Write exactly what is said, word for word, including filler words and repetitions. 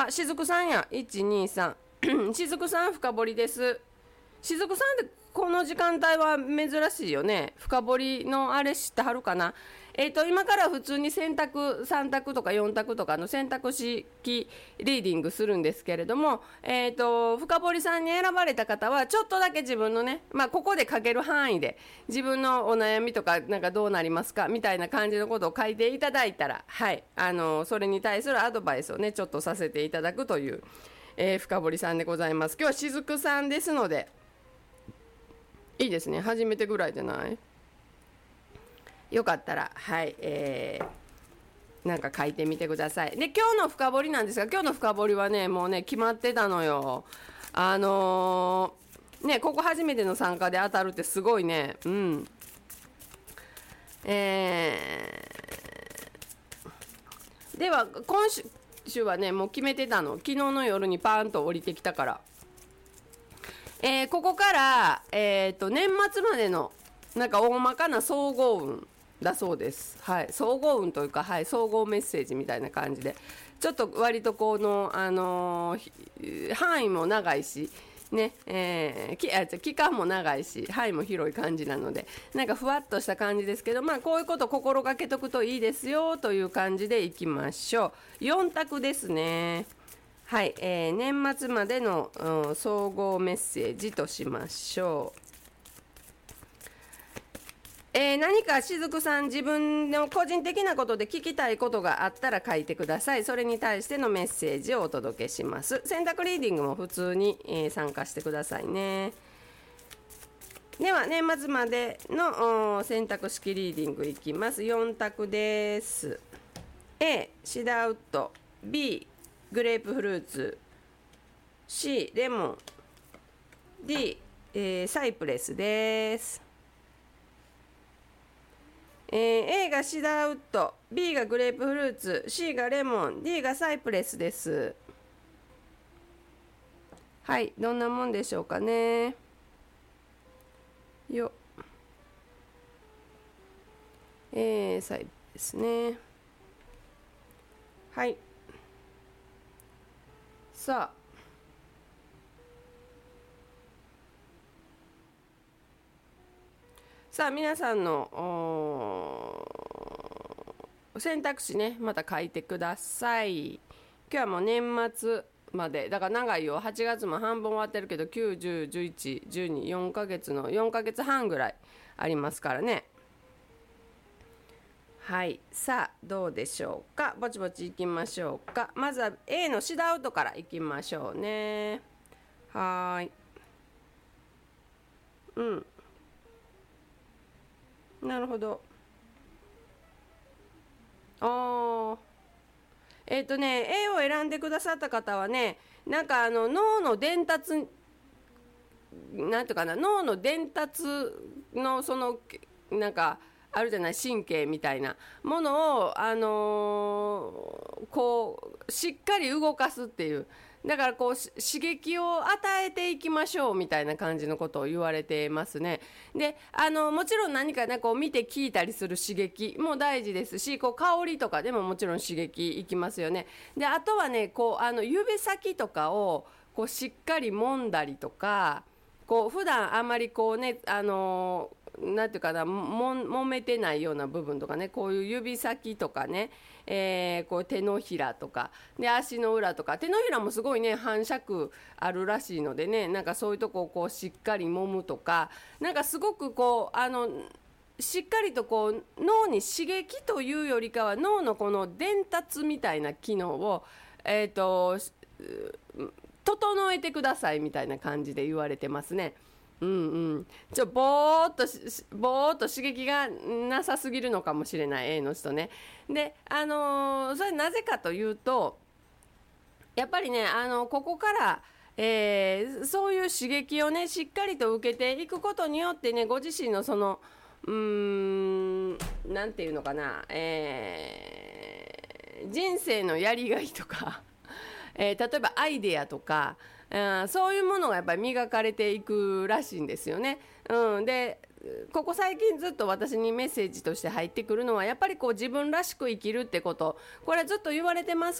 あ、しずくさんや。いちにさんしずくさん深掘りです。しずくさんってこの時間帯は珍しいよね。深掘りのあれ知ってはるかな。えっ、と今から普通に選択さん択とかよん択とかの選択式リーディングするんですけれども、えっ、と深掘さんに選ばれた方はちょっとだけ自分のね、まあここで書ける範囲で自分のお悩みとかなんかどうなりますかみたいな感じのことを書いていただいたら、はい、あのそれに対するアドバイスをねちょっとさせていただくという、えー、深掘さんでございます。今日はしずくさんですのでいいですね。初めてぐらいじゃない？よかったら、はい、えー、なんか書いてみてください。で、今日の深掘りなんですが、今日の深掘りはね、もうね、決まってたのよ。あのー、ね、ここ初めての参加で当たるってすごいね、うん。えー、では、今週はね、もう決めてたの。昨日の夜にパーンと降りてきたから。えー、ここから、えーと、年末までの、なんか大まかな総合運だそうです。はい、総合運というか、はい、総合メッセージみたいな感じで、ちょっと割とこの、あのー、範囲も長いし、ね、えー、きあ期間も長いし、範囲も広い感じなので、なんかふわっとした感じですけど、まあこういうこと心がけとくといいですよという感じでいきましょう。よん択ですね。はい、えー、年末までの、うん、総合メッセージとしましょう。えー、何かしずくさん自分の個人的なことで聞きたいことがあったら書いてください。それに対してのメッセージをお届けします。選択リーディングも普通に、えー、参加してくださいね。では年末までの選択式リーディングいきます。よん択です。 A シダーウッド、 B グレープフルーツ、 C レモン、 D、えー、サイプレスです。えー、A がシダーウッド、 B がグレープフルーツ、 C がレモン、 D がサイプレスです。はい、どんなもんでしょうかね。よえー、サイプですね。はい、さあさあ皆さんの選択肢ねまた書いてください。今日はもう年末までだから長いよ。はちがつも半分終わってるけどきゅう、じゅう、じゅういち、じゅうに、よんかげつのよんかげつはんぐらいありますからね。はい、さあどうでしょうか。ぼちぼちいきましょうか。まずは A のシダーウッドからいきましょうね。はーい、うんなるほど。ああえっ、ー、とね A を選んでくださった方はね、なんかあの脳の伝達なんていうかな、脳の伝達のそのなんかあるじゃない、神経みたいなものをあのー、こうしっかり動かすっていう、だからこう刺激を与えていきましょうみたいな感じのことを言われてますね。で、あのもちろん何かねこう見て聞いたりする刺激も大事ですし、こう香りとかでももちろん刺激いきますよね。で、あとはねこうあの指先とかをこうしっかり揉んだりとか、こう普段あんまりこうねあのなんていうかな、も揉めてないような部分とかね、こういう指先とかね、えー、こう手のひらとかで足の裏とか、手のひらもすごいね反射区あるらしいのでね、なんかそういうとこをこうしっかり揉むとか、なんかすごくこうあのしっかりとこう脳に刺激というよりかは脳のこの伝達みたいな機能をえっと整えてくださいみたいな感じで言われてますね。うんうん、ちょぼーっとぼーっと刺激がなさすぎるのかもしれない A の人ね。で、あのー、それなぜかというと、やっぱりね、あのここから、えー、そういう刺激をねしっかりと受けていくことによってね、ご自身のそのうーんなんていうのかな、えー、人生のやりがいとかえー、例えばアイデアとか、うん、そういうものがやっぱり磨かれていくらしいんですよね。うん、でここ最近ずっと私にメッセージとして入ってくるのはやっぱりこう自分らしく生きるってこと、これずっと言われてます